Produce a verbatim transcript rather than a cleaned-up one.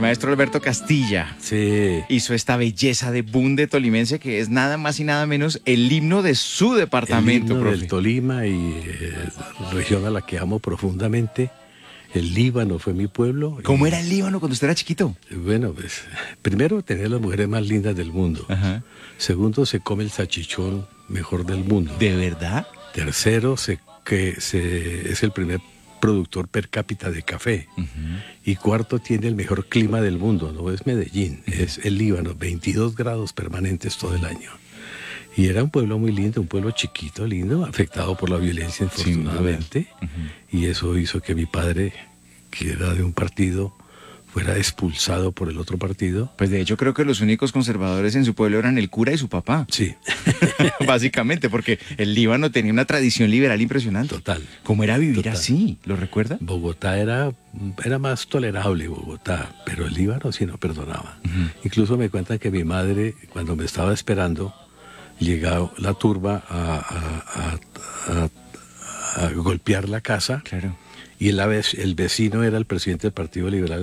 maestro Alberto Castilla. Sí. Hizo esta belleza de bunde tolimense que es nada más y nada menos el himno de su departamento, el himno profe. del Tolima y eh, región a la que amo profundamente. El Líbano fue mi pueblo. ¿Cómo y, era el Líbano cuando usted era chiquito? Bueno, pues, primero tener las mujeres más lindas del mundo. Ajá. Segundo, se come el salchichón mejor del mundo. ¿De verdad? Tercero, se, que se, es el primer productor per cápita de café. Uh-huh. Y cuarto, tiene el mejor clima del mundo. No es Medellín, uh-huh. es el Líbano, veintidós grados permanentes todo el año. Y era un pueblo muy lindo, un pueblo chiquito, lindo, afectado por la violencia, infortunadamente. Uh-huh. Y eso hizo que mi padre, que era de un partido, fuera expulsado por el otro partido. Pues de hecho creo que los únicos conservadores en su pueblo eran el cura y su papá. Sí. Básicamente, porque el Líbano tenía una tradición liberal impresionante. Total. ¿Cómo era vivir Total. así? ¿Lo recuerda? Bogotá era, era más tolerable, Bogotá, pero el Líbano sí no perdonaba. Uh-huh. Incluso me cuentan que mi madre, cuando me estaba esperando, llegó la turba a, a, a, a, a golpear la casa. Claro. Y el, el vecino era el presidente del Partido Liberal